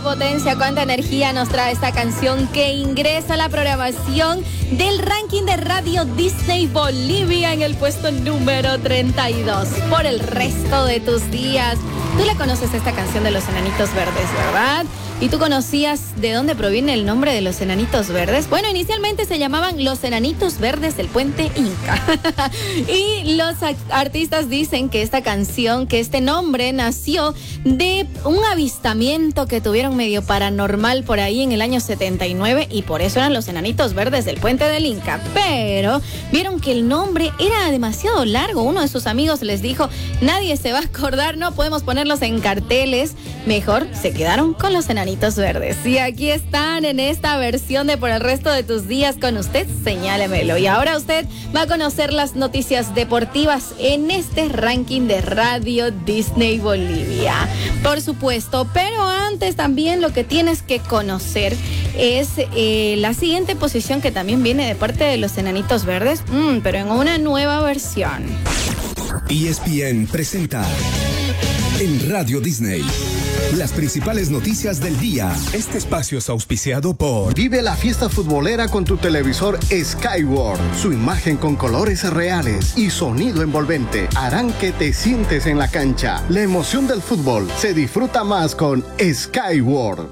potencia, cuánta energía nos trae esta canción que ingresa a la programación del ranking de Radio Disney Bolivia en el puesto número 32 por el resto de tus días. Tú le conoces esta canción de Los Enanitos Verdes, ¿verdad? ¿Y tú conocías de dónde proviene el nombre de Los Enanitos Verdes? Bueno, inicialmente se llamaban Los Enanitos Verdes del Puente Inca. Y los artistas dicen que esta canción, que este nombre nació de un avistamiento que tuvieron medio paranormal por ahí en el año 79 y por eso eran Los Enanitos Verdes del Puente del Inca. Pero vieron que el nombre era demasiado largo. Uno de sus amigos les dijo, nadie se va a acordar, no podemos ponerlos en carteles. Mejor se quedaron con Los Enanitos Verdes. Y aquí están en esta versión de Por el resto de tus días con usted, señálemelo. Y ahora usted va a conocer las noticias deportivas en este ranking de Radio Disney Bolivia. Por supuesto, pero antes también lo que tienes que conocer es la siguiente posición que también viene de parte de Los Enanitos Verdes, pero en una nueva versión. ESPN presenta en Radio Disney las principales noticias del día. Este espacio es auspiciado por... Vive la fiesta futbolera con tu televisor Skyward. Su imagen con colores reales y sonido envolvente harán que te sientes en la cancha. La emoción del fútbol se disfruta más con Skyward.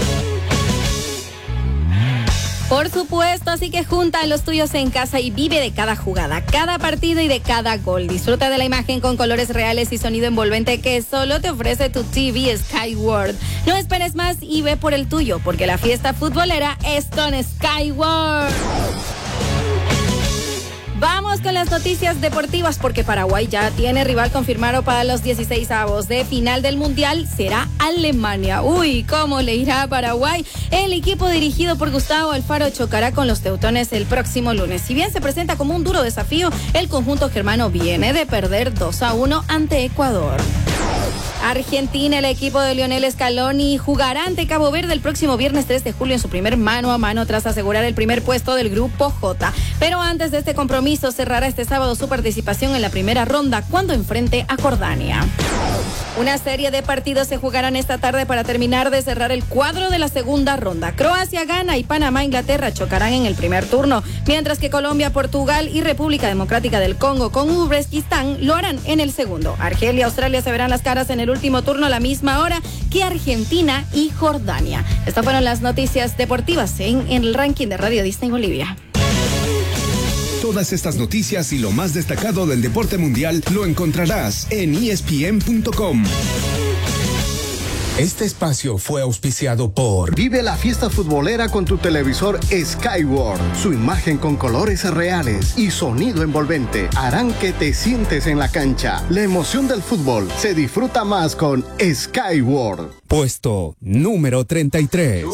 Por supuesto, así que junta a los tuyos en casa y vive de cada jugada, cada partido y de cada gol. Disfruta de la imagen con colores reales y sonido envolvente que solo te ofrece tu TV Skyward. No esperes más y ve por el tuyo, porque la fiesta futbolera es con Skyward. Vamos con las noticias deportivas porque Paraguay ya tiene rival confirmado para los 16avos de final del Mundial. Será Alemania. Uy, ¿cómo le irá a Paraguay? El equipo dirigido por Gustavo Alfaro chocará con los teutones el próximo lunes. Si bien se presenta como un duro desafío, el conjunto germano viene de perder 2-1 ante Ecuador. Argentina, el equipo de Lionel Scaloni jugará ante Cabo Verde el próximo viernes 3 de julio en su primer mano a mano tras asegurar el primer puesto del Grupo J. Pero antes de este compromiso cerrará este sábado su participación en la primera ronda cuando enfrente a Jordania. Una serie de partidos se jugarán esta tarde para terminar de cerrar el cuadro de la segunda ronda. Croacia gana y Panamá e Inglaterra chocarán en el primer turno, mientras que Colombia, Portugal y República Democrática del Congo con Uzbekistán lo harán en el segundo. Argelia y Australia se verán las caras en el último turno a la misma hora que Argentina y Jordania. Estas fueron las noticias deportivas en el ranking de Radio Disney Bolivia. Todas estas noticias y lo más destacado del deporte mundial lo encontrarás en ESPN.com. Este espacio fue auspiciado por... Vive la fiesta futbolera con tu televisor Skyward. Su imagen con colores reales y sonido envolvente harán que te sientes en la cancha. La emoción del fútbol se disfruta más con Skyward. Puesto número 33.